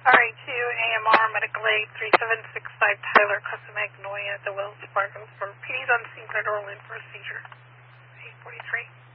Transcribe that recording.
RA2 AMR Medical Aid 3765 Tyler, Casa Magnolia, the Wells Fargo for PD's on scene, Federal in for a seizure. 843.